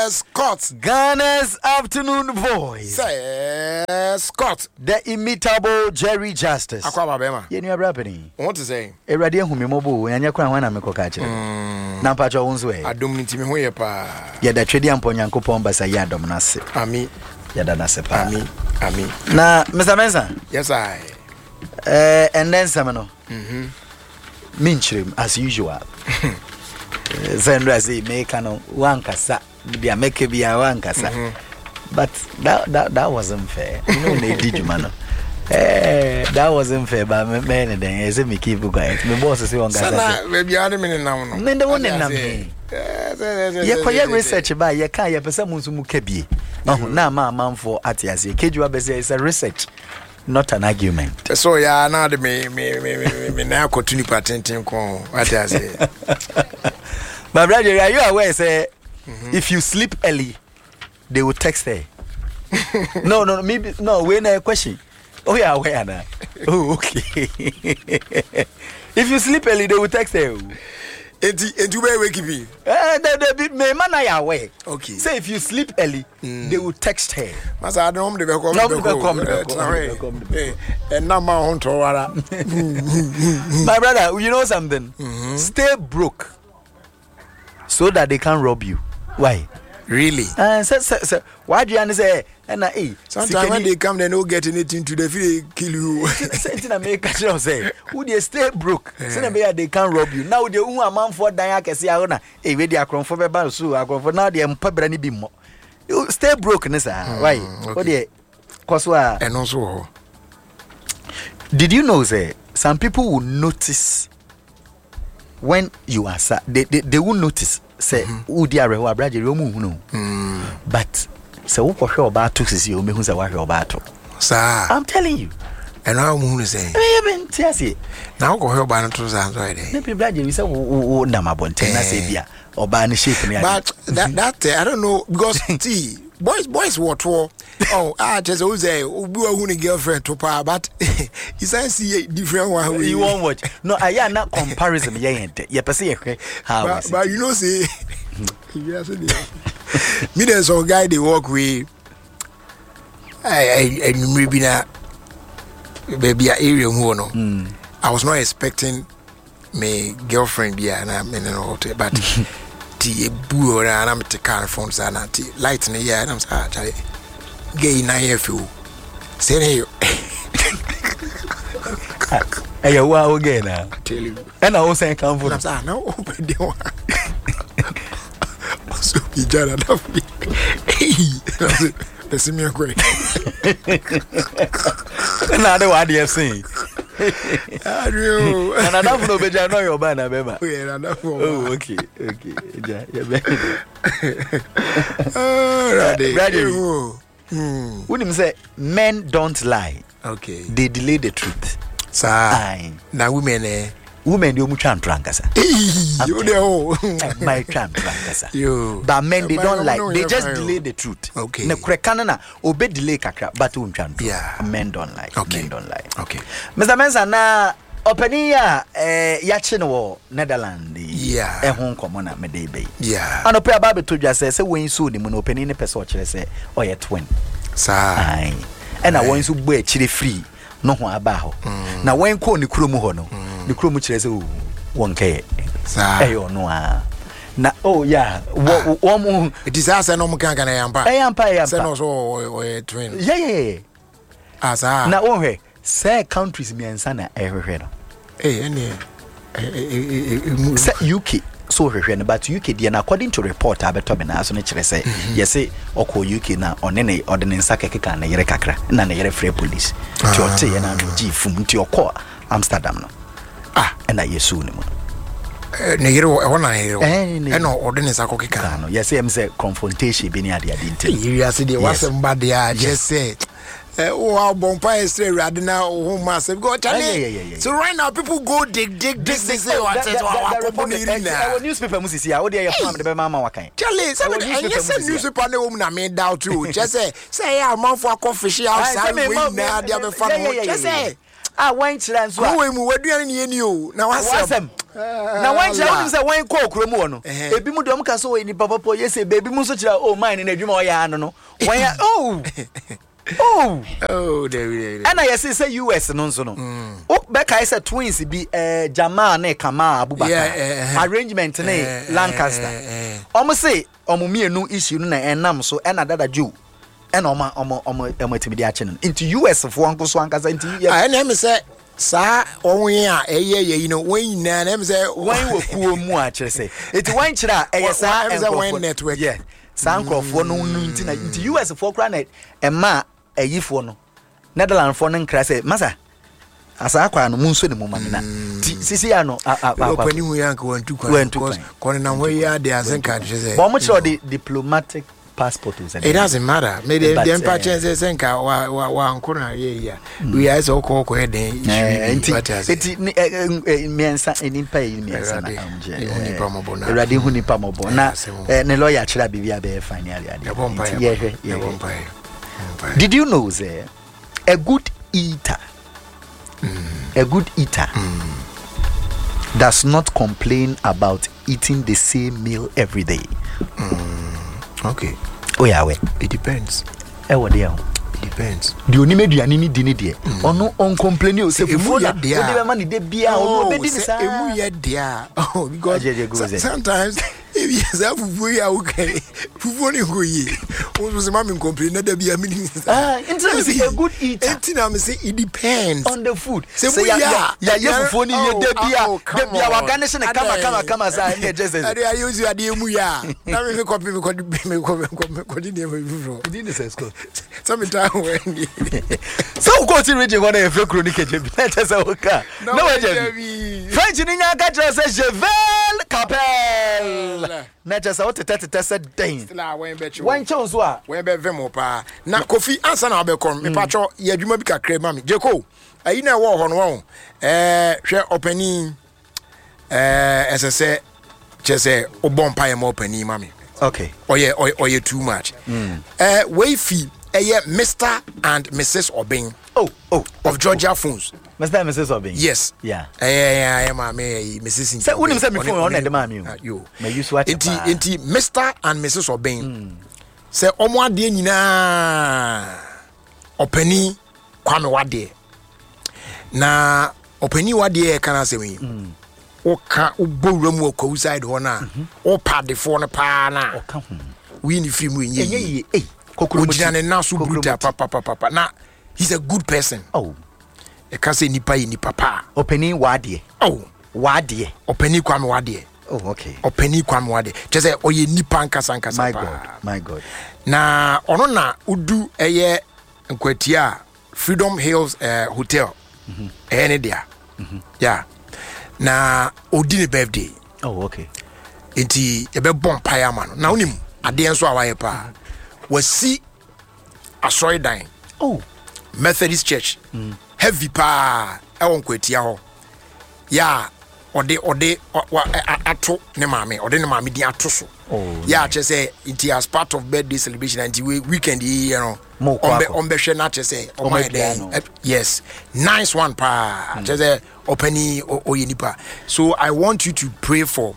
Scott. Ghana's afternoon voice. Scott. The imitable Jerry Justice. Akwaba bema. Ye ni abrapeni. What to say? Erade hu me mobo anya kwa hwana me koka kire. Na mpacho wonso e. Adom ntimi ho ye pa. Ye da twedi ampo Nyankopon basa ya dom na se. Ami. Ya da na se pa. Ami. Na Mr. Mensa. Yes I. And then some no. Minchrim as usual. Zendra say make no wankasa. Bia make bia wankasa. But that wasn't fair. You know they did man. That wasn't fair, but man then I say me keep quiet. My boss say wankasa. Sana baby ade me now no. Me the one na me. Ye koye research ba ye kan ye pesa munsu mu kabie. Na ma manfo atiase. Kejuwa be say it's a research. Not an argument. So yeah, now the me now continue patenting kon. What I say. My brother, are you aware say if you sleep early, they will text her? No, maybe no. When a question. Oh yeah, aware now. Oh okay. If you sleep early, they will text her. And you may wake me. The man I aware. Okay. Say if you sleep early, they will text her. Mas I don't come. And now my own to My brother, you know something? Stay broke so that they can't rob you. Why? Really? So why do you say? Sometimes when they come, they don't get anything to the feel kill you. Something I make a say. Who they stay broke? So they can't rob you. Now the man for Diana can see Arona. Hey, where they are from for Baba Su, I go for now. They are Pabrani Bimo. You stay broke, Nessa. Why? What they Koswa and also. Did you know that some people will notice when you are sad? They will notice. Say, who they are, who are brother, you know. But so who for sure about to see you, me who's a warrior about to. Sir, I'm telling you. And I'm going to say, now go help by two sounds right there. Maybe brother, you say, oh, Namabonte, I say, yeah, or by any shape. But that I don't know because boys what for? Oh, I just always say, oh, we girlfriend to pa, but you see different one. You won't watch. No, I am not comparison. Yeah, how? But you know, say, me there's some guy they walk with. I maybe not. Baby, area no. I was not expecting my girlfriend be and I'm in an hotel, but the boo and I'm at the car phone and light in the year and I'm sorry. Gay in a few. Say hey. Hey, wow again. I tell you. And I was saying, come for them. No, open the one. So he just love me. Hey, that's me a great. Another one you have seen. I do. And I don't know, but I know your banner, Bema. Oh, okay. Wouldn't say men don't lie. Okay. They delay the truth. Sir. Now women you much trankasa. You know. My trankasa. You. But men they don't lie. They just delay the truth. Okay. Ne krekana obey delay kakra but untran. Yeah. Men don't lie. Okay. Men don't lie. Okay. Mr. Mensa na openia yache no Netherlands. Yeah. Ehon komo na me dey be. Yeah. Ano pe aba beto dwa say when so ni mu no openi ne pese o kire say oye twin. Sir. Ai. And I want to be a chili free. No one about now when call the crew no the crew chile say one k hey or no na oh yeah one it is as no can yampa say no so twin yeah as na oh hey say countries me ansa na ehwehwe no any say UK so hwehwe no but UK dey na according to report abeto me na so no kire say yes say oko UK na onene ordinance sakeka na yere kakra na na yere free police ti o te ye na no gi fum ti oko Amsterdam no na yesu ni mo ne yere ho na yere e no ordinance akokeka no yes am say confrontation bi ni ade inte yiri ase dey wasem bad ya just say oh bonfire is ready now home massive go so right now people go dig this say what our newspaper musisi ya odi ya farm de be mama wakan Charlie say yes newspaper na home na me doubt you just say ya man for coffee outside we na dia be farm just say Ah, wine chance. Who mu waduane ne yeni o. Na wasem. Na wine chance say wine call kromu no. Ebi mu dom ka so we ni papa yes baby mu so chira oh mine na adwuma o ya no no. Wine there. And I say US no so no. Oh, Becca is a twins be Jamal ne Kamal Abubakar. Arrangement ne Lancaster. Almost say omumienu issue na enam so and adada Jew. And omo timidi achen into US for uncle so anka into I name say sa onwe a when na name say when wo kuo mu a kire say it when kira sa when network yeah sa nkrofo no into US for cranet ema ayifo no Netherlands for no nkra say masa asa akwa no munso ne mumamina sisi ya no opani hu yanka wantu kwa na we ya de azenka say but mo kire the diplomatic passport. It doesn't matter. Maybe the empire changes and wa nkona yeah. We are so call heading. It miensa enimpa miensa na amje. Erade hu nipa mobo. Na ne lawyer chira bibia be fine ade. Did you know say a good eater does not complain about eating the same meal every day? Okay. Oh yeah, well, it depends. What there? It depends. The only meduani ni dini die. Ono on complain you say fufu na dey man dey bia ono be dini sa. Emu ye dia. Oh because sometimes if you say fufu ya okay. Fufu ni go yi. Once say mama complain na dey bia me ni. Ah, interesting. A good eater. Entina me say it depends on the food. Say ya fufu ni ye dey bia wa garnish na kama sa e just say. I use you ade emu ya. Na me copy continue fufu. Dini say school. Sometimes when so go to region one e fake chronique jebi. Let say oka. No jebi. French ni nya ka tell say Cheval Capel. Na just what tete say den. One chance wa. When be vemo pa. Na Kofi answer na obekom. Me patcho ye adwuma bi kakra ma me. Jeko. Ayi na wo ho no wo. Hwe opening SSA chese obompa ye mo opening ma me. Okay. Oye too much. We fee Mr. and Mrs. Obeng. Of Georgia Phones. Mr. and Mrs. Obeng. Yes. Yeah. Mrs. Say who say me phone on the man you. You. May use what Enti Mr. and Mrs. Obeng. Say omo ade nyina opani Kwame Wade. Na opani Wade kana say we. Oka ubowram wo ko side ho na. O pade fo no pa na. Oka ho. We ni film we nye. Kokoro na so bruta papa na he's a good person. Oh. E ka say nipa yi nipa pa. Openi Wade. Oh, Wade. Openi Kwame Wade. Oh, okay. Openi Kwame Wade. Je say oye nipa nkasa My God. Na ono na udu eye nkwatia Freedom Hills Hotel. Ene dia. Yeah. Na odi ne birthday. Oh, okay. Enti ebe bom paya ma no. Na onim ade enso awaye pa. Wasi Asoy dan. Oh, Methodist Church. Heavy pa ewon kwatia ho. Ya ode ato ne maame, ode ne maame di ato so. Oh. Ya che say it as part of birthday celebration and weekend you know. Ombe hwe na che say yes. Nice one pa. Che say openi oyenipa. So I want you to pray for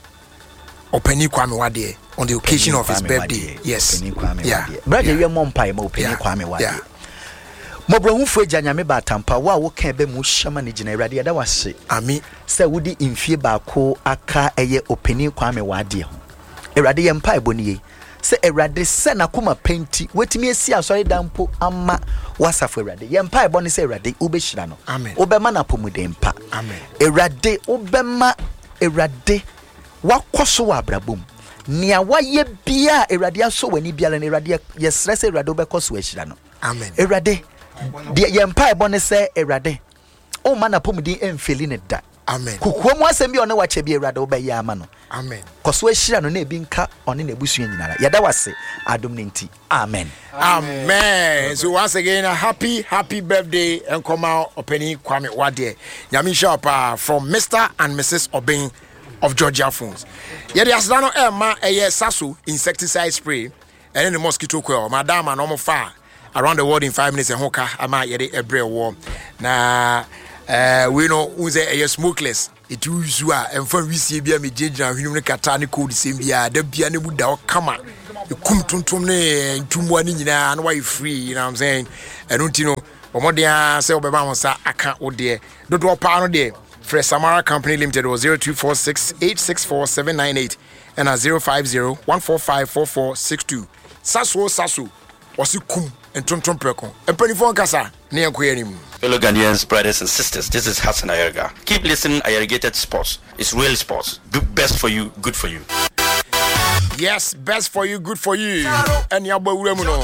Openi Kwame Wade on the occasion of his birthday. Yes. Yeah. Brother, you mom pai mo Openi Kwame Wade. Mo bro hu fo nyame ba tampa wa wo kan be mu hyama ne gina Awurade da wase. Ami. Se wudi mfie ba ko aka eye Openi Kwame Wade ho. Awurade ye mpa eboni se Awurade se na koma penti wetimi esi asori dampo ama wasafo Awurade ye mpa eboni se Awurade ubehira no. Amen. Obema na pomude mpa. Amen. Awurade obema Awurade wakoso wa abrabom nia waye bia Awurade aso wani bia na Awurade yesrese Awurade obekoso ahira no. Amen. Awurade de ye mpa ebone se Awurade o mana pomudi emfeli ne da. Amen. Kukuo mu asem bi one wache bi Awurade obaye ama no. Amen. Koso ahira no na ebi nka one na ebusua nyinara yada wase adom ne nti. Amen. Amen. So once again a happy birthday and come out Openi Kwame Wade. Nyame shop from Mr. and Mrs. Obeng of Georgia Phones. Yede asdano ma eye saso insecticide spray and the mosquito coil madam and omo fa around the world in 5 minutes and hoka ama yede ebre wo na we know who say a smokeless it use and for we see bia me jeja hwinum ne kata ne code sem bia da bia ne buda o kama kum tuntum ne ntumu ani nyina na why free, you know what I'm saying? I don't know omodia say obeba won sa aka wo de dodo pa no de Fresh Samara Company Limited was 0246864798 and 05014544462 saso wasi kum entonton preko empanifon kasa ne yankoye nim. Fellow Ghanaians, brothers and sisters, this is Hassan Ayerga. Keep listening. Ayergated Sports. It's real sports. Do best for you, good for you. Yes, best for you, good for you. And your boy Uremuno.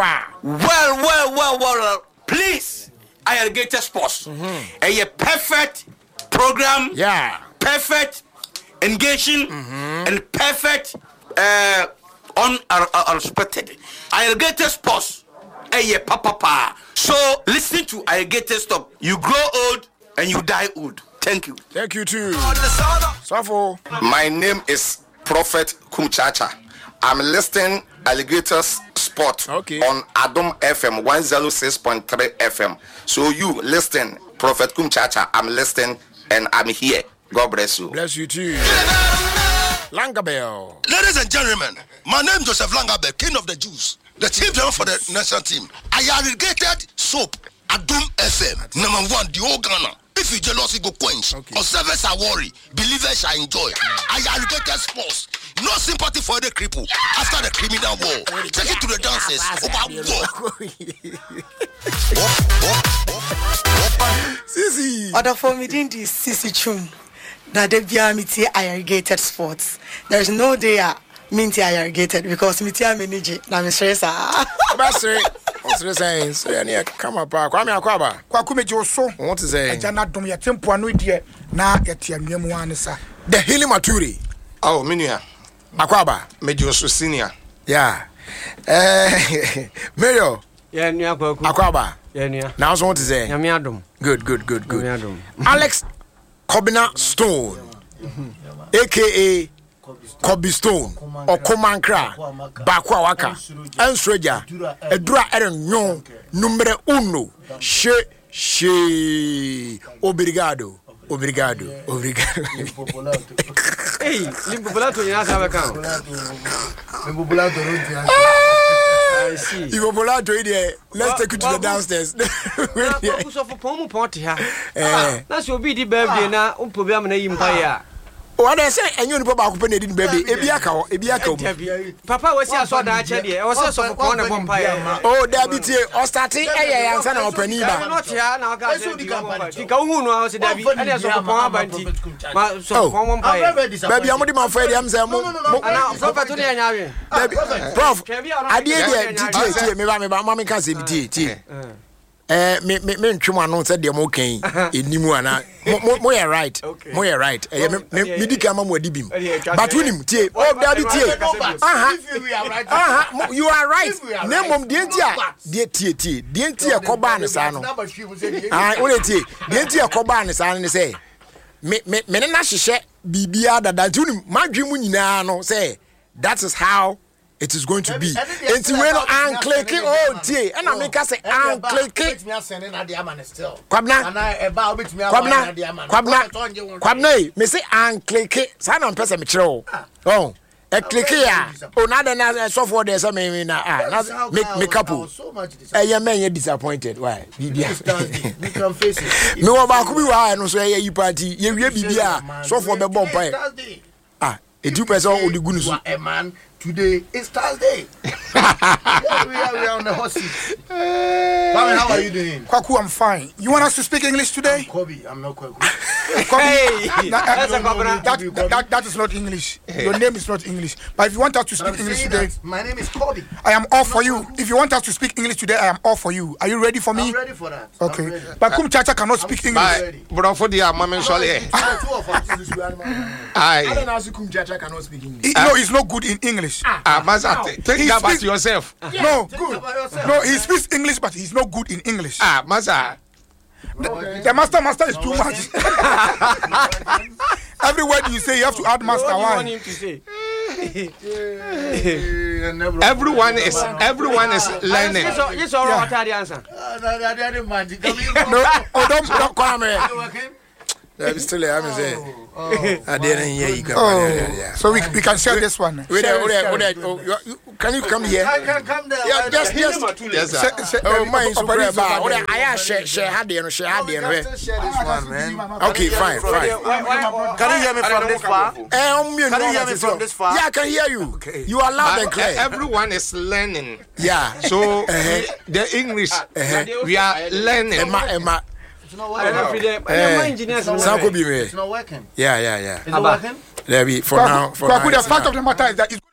Well. Please, Ayergated Sports. A perfect program. Yeah. Perfect engaging and perfect unexpected. Ayergated Sports. Papa. So listen to Ayergated Stop. You grow old and you die old. Thank you. Thank you too. Safo. My name is Prophet Kumchacha. I'm listening Alligators Sport on Adom FM 106.3 FM. So you listen, Prophet Kumchacha. I'm listening and I'm here. God bless you. Bless you too. Langabell. Ladies and gentlemen, my name is Joseph Langabell, King of the Jews, the chief driver for the national team. Ayergated soap, Adom FM, number 1, the whole Ghana. If you jealousy go quench, observers are worried, believers shall enjoy. Ayergated Sports, no sympathy for the cripple after the criminal war. Take it to the dancers. Sisi. Other for me didn't Sisi Chum. That they be amity Ayergated Sports. There is no day minty Ayergated because me tia manage na me stress What's the saying? So you come up, Kwame Akwaba. Kwakume Joso. What is saying? Jana dom ya tempo anu die na yatia nwemu anisa. The Hilly Maturi. Oh, Minia. Akwaba. Mejoso Senior. Yeah. Mayo. Yeah, nia kwaku. Akwaba. Yeah, nia. Now so what is saying? Nyame adom. Good. Alex Kobina Stone. AKA Kobe Stone or Komankra Bakwa Waka and Sreja Edra Erenyon numero 1 she obrigado Hey, Limpopolato ya sabe kan. Limpopolato I see. Limpopolato ide let's take you to the downstairs. Focus of pomo ponte ha. Na so obi di birthday na umpobi am na yimpa ya. What I say, and you know about baby, Ebiaka. Papa was here so that I was so for one vampire. Oh, Dabby, or starting a son of Peniba. Not here now, guys. Who knows Debbie? And there's a Banti. So, baby, I'm my friend. I'm saying, Prof, I did me, Mammy Cassie, me chuma no said them okay enimu ana mo you right me dika ma mo adibim but unim tie oh daddy tie you are right na mom de ntia de tie de ntia koba ne sa no we tie de ntia koba ne sa ne say me na hihye bibia dada unim madwemu nyina no say that is how it is going to be. And to when I'm clicking, oh, dear, and I make us say, I'm clicking. Kwabna, me say, I'm clicking. Sign on person, Mitchell. Oh, a click here. Oh, not another software there's a me couple. A young man, you're disappointed. Why? Me can face it. No, about Kuba, and so you party, you will be here. Software the bomb. Ah, a 2% of the goodness. Man. Today is Thursday. we are on the hot seat. How are you doing? Kwaku, I'm fine. You want us to speak English today? Kobe, I'm not Kwaku. Hey, that is not English. Your name is not English. But if you want us to speak English today, my name is Kobe. I am all for you. If you want us to speak English today, I am all for you. Are you ready for me? I'm ready for that. Okay. But Kumchacha cannot speak English. But for the Mamman Shole. I don't know how Kumchacha cannot speak English. No, he's not good in English. Mazate, take that back to yourself. No, good. No, he speaks English, but he's not good in English. Maza. The master is too much. Every word you say, you have to add master. What do you want him to say? everyone is learning. Yes, all right. The answer. No, don't come here. I'm still here. I'm saying. I didn't hear you. So we can share this one. Can you come here? I can come there. Yeah, just. Oh, mine so great. I share had the share this one, man. Okay, fine. Can you hear me from this far? Can you hear me from this far? Yeah, I can hear you. Okay. You are loud and clear. Everyone is learning. Yeah. So the English, we are learning. Emma. It's not working. It's not working. Yeah. Is it working? There be for now. The fact of the matter is that